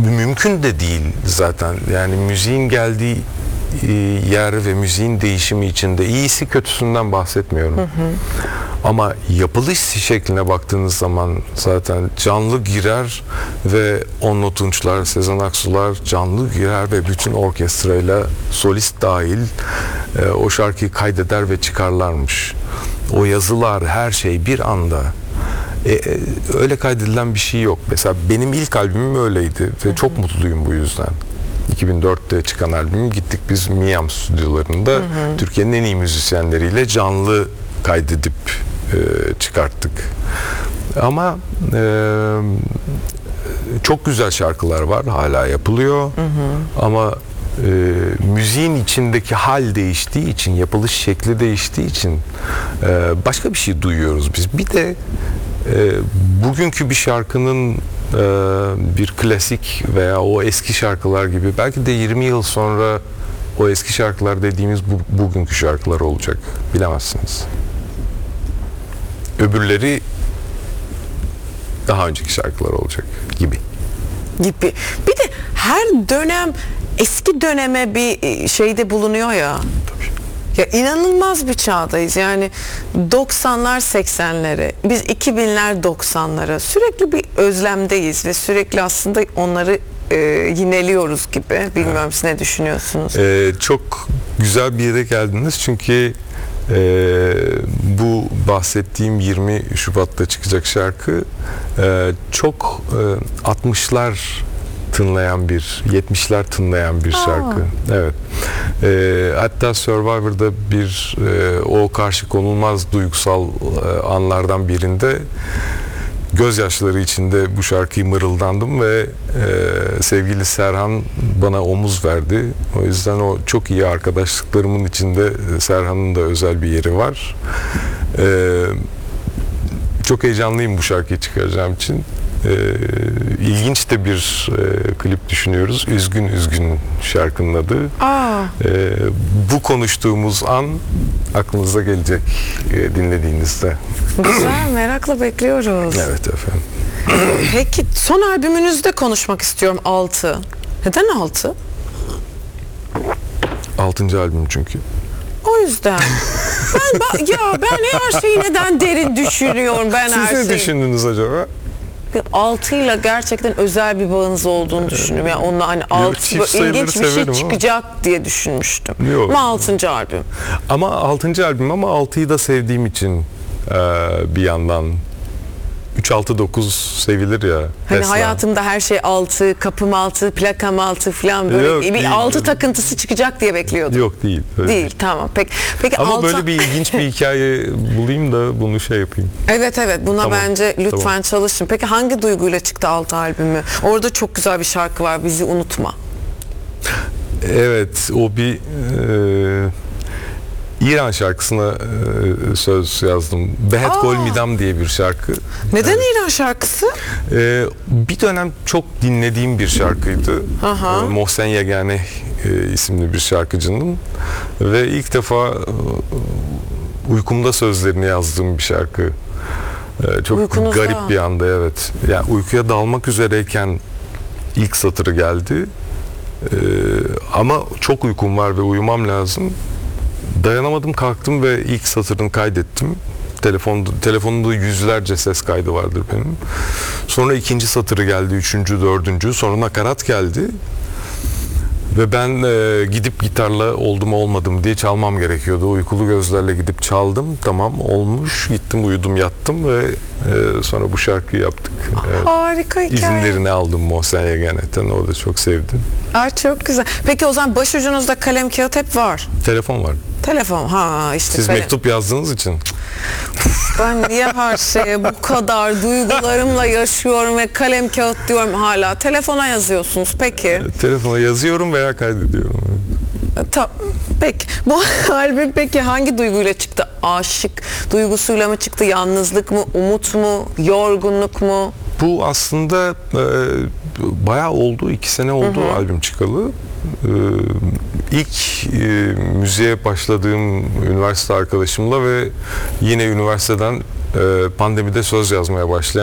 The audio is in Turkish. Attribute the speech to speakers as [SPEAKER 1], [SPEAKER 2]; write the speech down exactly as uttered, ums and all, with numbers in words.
[SPEAKER 1] mümkün de değil zaten. Yani müziğin geldiği e, yer ve müziğin değişimi içinde iyisi kötüsünden bahsetmiyorum. Hı hı. Ama yapılış şekline baktığınız zaman zaten canlı girer ve Onno Tunçlar, Sezen Aksu'lar canlı girer ve bütün orkestrayla solist dahil e, o şarkıyı kaydeder ve çıkarlarmış. O yazılar, her şey bir anda. E, e, öyle kaydedilen bir şey yok. Mesela benim ilk albümüm öyleydi ve çok mutluyum bu yüzden. iki bin dörtte çıkan albüm, gittik biz Miam stüdyolarında hı hı. Türkiye'nin en iyi müzisyenleriyle canlı kaydedip e, çıkarttık. Ama e, çok güzel şarkılar var, hala yapılıyor. Hı hı. Ama e, müziğin içindeki hal değiştiği için, yapılış şekli değiştiği için e, başka bir şey duyuyoruz biz. Bir de e, bugünkü bir şarkının e, bir klasik veya o eski şarkılar gibi belki de yirmi yıl sonra o eski şarkılar dediğimiz bu, bugünkü şarkılar olacak. Bilemezsiniz. Öbürleri daha önceki şarkılar olacak gibi.
[SPEAKER 2] Gibi. Bir de her dönem eski döneme bir şeyde bulunuyor ya.
[SPEAKER 1] Tabii.
[SPEAKER 2] Ya inanılmaz bir çağdayız. Yani doksanlar seksenlere, biz iki binler doksanlara sürekli bir özlemdeyiz ve sürekli aslında onları e, yineliyoruz gibi. Bilmiyorum evet. Siz ne düşünüyorsunuz?
[SPEAKER 1] Ee, çok güzel bir yere geldiniz çünkü Ee, bu bahsettiğim yirmi Şubat'ta çıkacak şarkı e, çok e, altmışlar tınlayan bir, yetmişler tınlayan bir şarkı. Aa. Evet. E, hatta Survivor'da bir e, o karşı konulmaz duygusal e, anlardan birinde gözyaşları içinde bu şarkıyı mırıldandım ve e, sevgili Serhan bana omuz verdi. O yüzden o çok iyi arkadaşlıklarımın içinde Serhan'ın da özel bir yeri var. E, çok heyecanlıyım bu şarkıyı çıkaracağım için. E, ilginç de bir e, klip düşünüyoruz. Üzgün Üzgün şarkının adı.
[SPEAKER 2] Aa.
[SPEAKER 1] E, bu konuştuğumuz an aklınıza gelecek e, dinlediğinizde.
[SPEAKER 2] Güzel, merakla bekliyoruz.
[SPEAKER 1] Evet efendim.
[SPEAKER 2] Peki son albümünüzde konuşmak istiyorum, altı. Neden altı?
[SPEAKER 1] Altıncı albüm çünkü.
[SPEAKER 2] O yüzden. ben, ben ya ben her şeyi neden derin düşünüyorum. Ben
[SPEAKER 1] Siz
[SPEAKER 2] her
[SPEAKER 1] ne
[SPEAKER 2] şeyi.
[SPEAKER 1] düşündünüz acaba?
[SPEAKER 2] Altıyla gerçekten özel bir bağınız olduğunu düşünüyorum. Yani onunla hani altı ilginç bir şey çıkacak ama diye düşünmüştüm.
[SPEAKER 1] Yok.
[SPEAKER 2] Ama altıncı albüm.
[SPEAKER 1] Ama altıncı albüm ama altıyı da sevdiğim için e, bir yandan üç altı dokuz sevilir ya.
[SPEAKER 2] Hani
[SPEAKER 1] Tesla.
[SPEAKER 2] hayatımda her şey altı, kapım altı, plakam altı falan böyle
[SPEAKER 1] Yok,
[SPEAKER 2] bir
[SPEAKER 1] değil.
[SPEAKER 2] altı takıntısı çıkacak diye bekliyordum.
[SPEAKER 1] Yok değil.
[SPEAKER 2] Değil, değil tamam. Peki. Peki
[SPEAKER 1] ama
[SPEAKER 2] altı...
[SPEAKER 1] böyle bir ilginç bir hikaye bulayım da bunu şey yapayım.
[SPEAKER 2] Evet evet buna tamam. Bence lütfen tamam. Çalışın. Peki hangi duyguyla çıktı altı albümü? Orada çok güzel bir şarkı var, Bizi Unutma.
[SPEAKER 1] Evet, o bir e, İran şarkısına e, söz yazdım. Behet
[SPEAKER 2] Aa.
[SPEAKER 1] Gol Midam diye bir şarkı.
[SPEAKER 2] Neden
[SPEAKER 1] evet.
[SPEAKER 2] İran şarkısı?
[SPEAKER 1] E, bir dönem çok dinlediğim bir şarkıydı.
[SPEAKER 2] Aha.
[SPEAKER 1] E, Mohsen Yegane e, isimli bir şarkıcının ve ilk defa e, uykumda sözlerini yazdığım bir şarkı. E, çok
[SPEAKER 2] Uykunuzda.
[SPEAKER 1] Garip bir anda evet. Yani uykuya dalmak üzereyken ilk satırı geldi. E, ama çok uykum var ve uyumam lazım. Dayanamadım, kalktım ve ilk satırını kaydettim. Telefonda, telefonumda yüzlerce ses kaydı vardır benim. Sonra ikinci satırı geldi, üçüncü, dördüncü. Sonra nakarat geldi. Ve ben e, gidip gitarla oldu mu olmadım diye çalmam gerekiyordu. Uykulu gözlerle gidip çaldım. Tamam olmuş. Gittim uyudum yattım ve e, sonra bu şarkıyı yaptık. Evet.
[SPEAKER 2] Harika hikaye.
[SPEAKER 1] İzinlerini aldım Mohsen Yegane'den. O da çok sevdim.
[SPEAKER 2] Ay çok güzel. Peki o zaman başucunuzda kalem kağıt hep var.
[SPEAKER 1] Telefon var.
[SPEAKER 2] Telefon ha işte.
[SPEAKER 1] Siz
[SPEAKER 2] kalem.
[SPEAKER 1] mektup yazdığınız için.
[SPEAKER 2] Ben niye her şeye bu kadar duygularımla yaşıyorum ve kalem kağıt diyorum hala. Telefona yazıyorsunuz peki.
[SPEAKER 1] Telefona yazıyorum veya kaydediyorum.
[SPEAKER 2] Tamam. Peki. Bu albüm peki hangi duyguyla çıktı? Aşık duygusuyla mı çıktı? Yalnızlık mı? Umut mu? Yorgunluk mu?
[SPEAKER 1] Bu aslında e, bayağı oldu. iki sene oldu hı hı. albüm çıkalı. E, ilk e, müziğe başladığım üniversite arkadaşımla ve yine üniversiteden e, pandemide söz yazmaya başlayan